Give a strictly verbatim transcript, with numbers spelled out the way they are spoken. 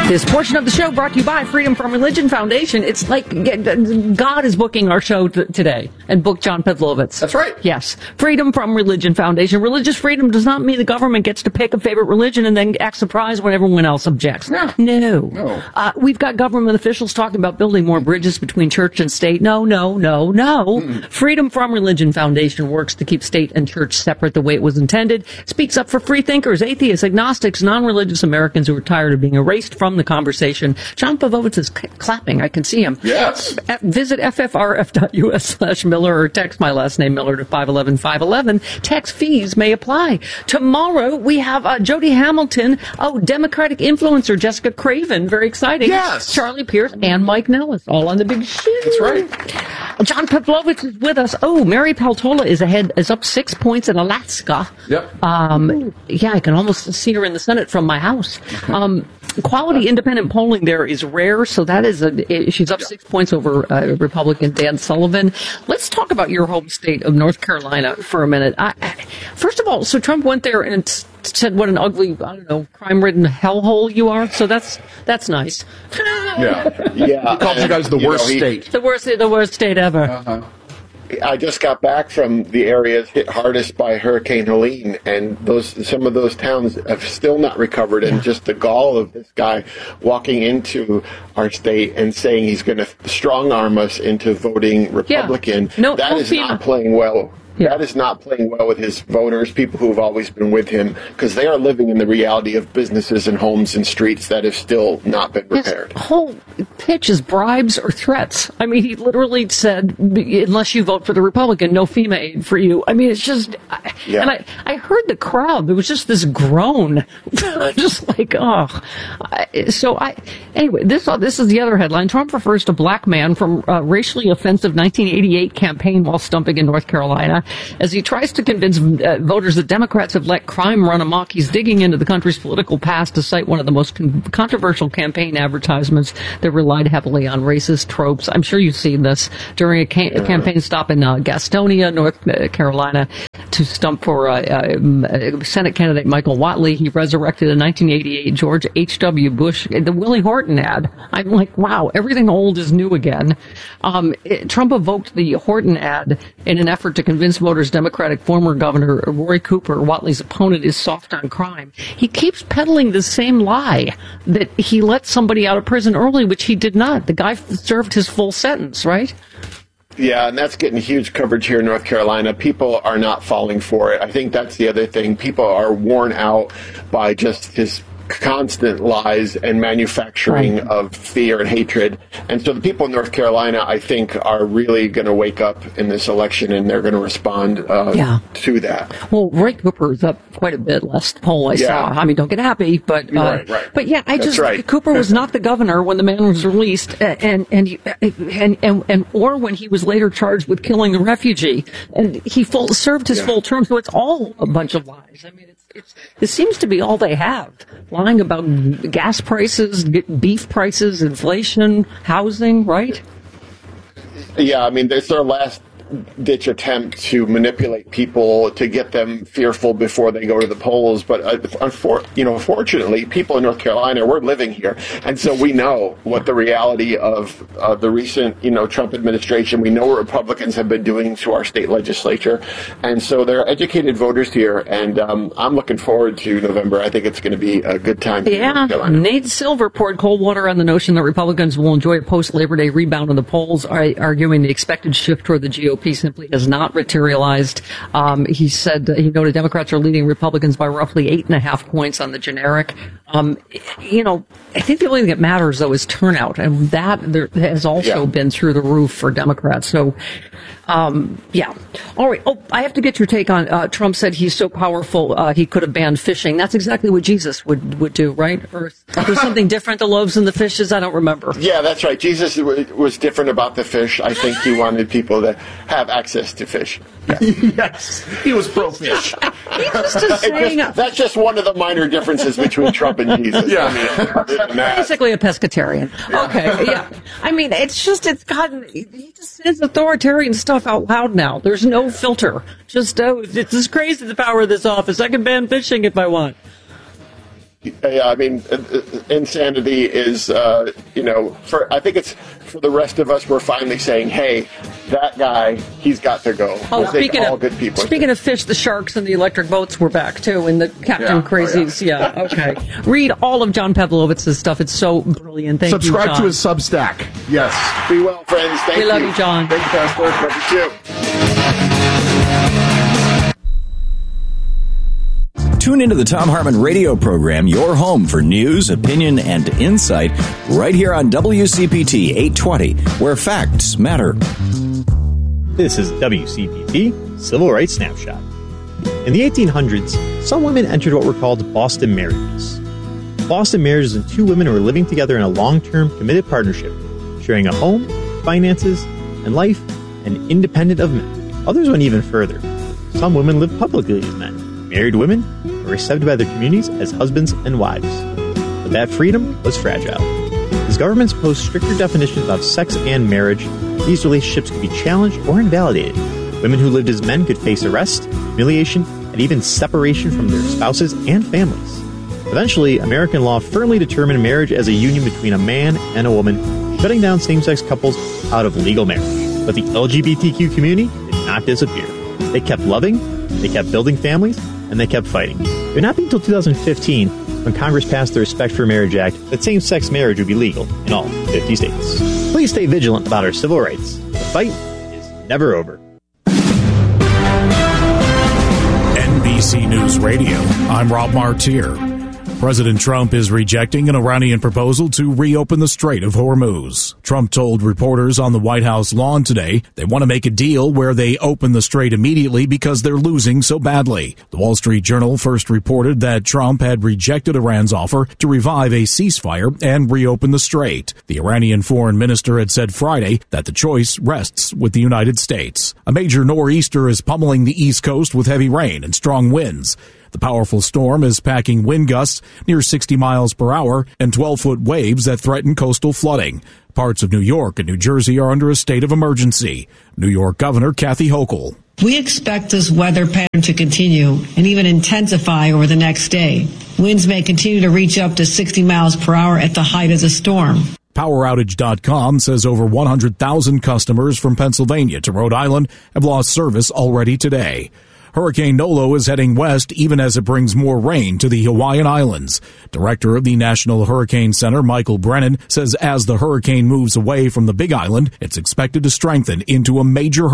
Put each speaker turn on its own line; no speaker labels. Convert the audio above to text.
This portion of the show brought to you by Freedom from Religion Foundation. It's like God is booking our show t- today and booked John Pavlovitz.
That's right.
Yes. Freedom from Religion Foundation. Religious freedom does not mean the government gets to pick a favorite religion and then act surprised when everyone else objects.
No.
No.
No.
Uh, we've got government officials talking about building more bridges between church and state. No, no, no, no. Mm-mm. Freedom from Religion Foundation works to keep state and church separate the way it was intended. Speaks up for free thinkers, atheists, agnostics, non-religious Americans who are tired of being erased from the conversation. John Pavlovitz is c- clapping. I can see him.
Yes.
At, visit ffrf.us slash Miller or text my last name Miller to five eleven five eleven. Text fees may apply. Tomorrow we have uh, Jody Hamilton. Oh, Democratic influencer Jessica Craven. Very exciting.
Yes.
Charlie Pierce and Mike Nellis all on the big show.
That's right.
John Pavlovitz is with us. Oh, Mary Peltola is ahead, is up six points in Alaska.
Yep.
Um, yeah, I can almost see her in the Senate from my house. Um, quality independent polling there is rare, so that is a, she's up six points over uh, Republican Dan Sullivan. Let's talk about your home state of North Carolina for a minute. I, first of all, so Trump went there and said what an ugly, I don't know, crime-ridden hellhole you are. So that's that's nice.
Yeah.
Yeah.
He called you guys the
You
worst
know, he-
state.
The worst, the worst state ever.
Uh-huh.
I just got back from the areas hit hardest by Hurricane Helene, and those some of those towns have still not recovered. And just the gall of this guy walking into our state and saying he's going to strong arm us into voting Republican,
Yeah. No,
that
no
is
FEMA.
not playing well.
Yeah.
That is not playing well with his voters, people who have always been with him, because they are living in the reality of businesses and homes and streets that have still not been repaired.
His whole pitch is bribes or threats. I mean, he literally said, unless you vote for the Republican, no FEMA aid for you. I mean, it's just,
Yeah.
and I, I heard the crowd. There was just this groan. Just like, oh. I- So I, anyway, this, uh, this is the other headline. Trump refers to black man from uh, racially offensive nineteen eighty-eight campaign while stumping in North Carolina. As he tries to convince uh, voters that Democrats have let crime run amok, he's digging into the country's political past to cite one of the most con- controversial campaign advertisements that relied heavily on racist tropes. I'm sure you've seen this during a, ca- a campaign stop in uh, Gastonia, North uh, Carolina, to stump for uh, uh, Senate candidate Michael Whatley. He resurrected a nineteen eighty-eight George H W. Bush, the Willie Horton ad. I'm like, wow, everything old is new again. Um, it, Trump evoked the Horton ad in an effort to convince voters Democratic former Governor Roy Cooper, Whatley's opponent, is soft on crime. He keeps peddling the same lie that he let somebody out of prison early, which he did not. The guy served his full sentence, right?
Yeah, and that's getting huge coverage here in North Carolina. People are not falling for it. I think that's the other thing. People are worn out by just his constant lies and manufacturing
Right.
of fear and hatred. And so the people in North Carolina, I think, are really going to wake up in this election, and they're going to respond uh,
Yeah.
to that.
Well, Roy Cooper is up quite a bit last poll I
Yeah.
saw. I mean, don't get happy, but uh,
Right, right.
but yeah, I
That's
just
right.
Cooper was not the governor when the man was released, uh, and and, he, uh, and and and or when he was later charged with killing a refugee, and he full, served his
Yeah.
full term. So it's all a bunch of lies. I mean, it's it's it seems to be all they have, lying about gas prices, beef prices, inflation, housing, right?
Yeah, I mean, it's their last ditch attempt to manipulate people to get them fearful before they go to the polls. But uh, unfor- you know, fortunately, people in North Carolina, we're living here, and so we know what the reality of uh, the recent, you know, Trump administration. We know what Republicans have been doing to our state legislature, and so they're educated voters here. And um, I'm looking forward to November. I think it's going to be a good time. here in
Yeah,
North Carolina.
Nate Silver poured cold water on the notion that Republicans will enjoy a post-Labor Day rebound in the polls, ar- arguing the expected shift toward the G O P simply has not materialized. Um, he said, he noted Democrats are leading Republicans by roughly eight and a half points on the generic. Um, you know, I think the only thing that matters, though, is turnout, and that there has also
Yeah.
been through the roof for Democrats. So, um, yeah. All right. Oh, I have to get your take on, uh, Trump said he's so powerful, uh, he could have banned fishing. That's exactly what Jesus would, would do, right? Or there's something different, the loaves and the fishes? I don't remember.
Yeah, that's right. Jesus w- was different about the fish. I think he wanted people to have access to fish.
Yes. He was pro-fish.
He just is saying,
Just- that's just one of the minor differences between Trump and Jesus.
Yeah.
I mean, other than that-
basically a pescatarian. Okay, yeah. I mean, it's just, it's gotten, he just says authoritarian stuff out loud now. There's no filter. Just, oh, it's just crazy the power of this office. I can ban fishing if I want.
Yeah, I mean, insanity is, uh, you know, for I think it's for the rest of us. We're finally saying, "Hey, that guy, he's got to go."
Oh, speaking
all
of
good people.
speaking of fish, the sharks and the electric boats were back too, and the Captain
Yeah.
Crazies.
Oh, yeah.
yeah. okay. Read all of John Pavlovich's stuff. It's so brilliant. Thank
Subscribe
you,
to
John.
his Substack. Yes.
Be well, friends. Thank
We
you.
love you, John.
Thank you, Pastor. Love you too.
Tune into the Tom Hartman radio program, your home for news, opinion, and insight, right here on W C P T eight twenty, where facts matter.
This is W C P T Civil Rights Snapshot. In the eighteen hundreds, some women entered what were called Boston marriages. Boston marriages and two women who were living together in a long-term committed partnership, sharing a home, finances, and life, and independent of men. Others went even further. Some women lived publicly as men. Married women were accepted by their communities as husbands and wives. But that freedom was fragile. As governments imposed stricter definitions of sex and marriage, these relationships could be challenged or invalidated. Women who lived as men could face arrest, humiliation, and even separation from their spouses and families. Eventually, American law firmly determined marriage as a union between a man and a woman, shutting down same-sex couples out of legal marriage. But the L G B T Q community did not disappear. They kept loving, they kept building families, and they kept fighting. It would not be until two thousand fifteen, when Congress passed the Respect for Marriage Act, that same-sex marriage would be legal in all fifty states. Please stay vigilant about our civil rights. The fight is never over.
N B C News Radio, I'm Rob Martier. President Trump is rejecting an Iranian proposal to reopen the Strait of Hormuz. Trump told reporters on the White House lawn today they want to make a deal where they open the strait immediately because they're losing so badly. The Wall Street Journal first reported that Trump had rejected Iran's offer to revive a ceasefire and reopen the strait. The Iranian foreign minister had said Friday that the choice rests with the United States. A major nor'easter is pummeling the East Coast with heavy rain and strong winds. The powerful storm is packing wind gusts near sixty miles per hour and twelve-foot waves that threaten coastal flooding. Parts of New York and New Jersey are under a state of emergency. New York Governor Kathy Hochul.
We expect this weather pattern to continue and even intensify over the next day. Winds may continue to reach up to sixty miles per hour at the height of the storm.
Power Outage dot com says over one hundred thousand customers from Pennsylvania to Rhode Island have lost service already today. Hurricane Nolo is heading west even as it brings more rain to the Hawaiian Islands. Director of the National Hurricane Center, Michael Brennan, says as the hurricane moves away from the Big Island, it's expected to strengthen into a major hurricane.